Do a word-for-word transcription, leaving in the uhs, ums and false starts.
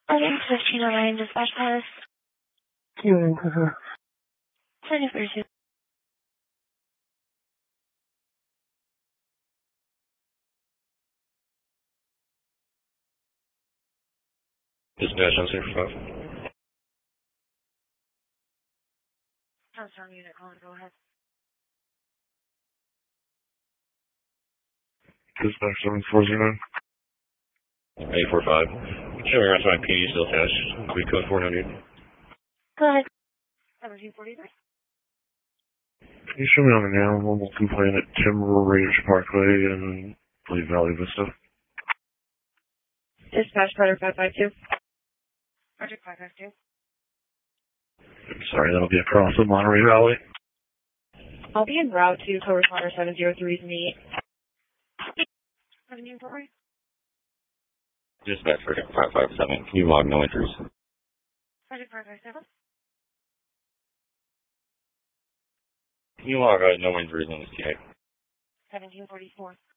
eleven fifteen oh nine dispatch police. Healing, uh-huh. Twenty four two. Dispatch on Safer five. Touchdown unit calling, go ahead. Dispatch seven four zero nine. eight four five. Showing rest of my P D still attached. Quick code four hundred. Go ahead. seventeen forty-three. Can you show me on the now mobile complaint at Timber Ridge Parkway in Lee Valley Vista? Dispatch Cutter five five two. Project five five two. Sorry, that'll be across the Monterey Valley. I'll be en route to co-responder seven zero three's meet. seventeen forty. Dispatch Project five five seven. Can you log no entries? Project five five seven. Can you log uh, no injuries on this T A? seventeen forty-four.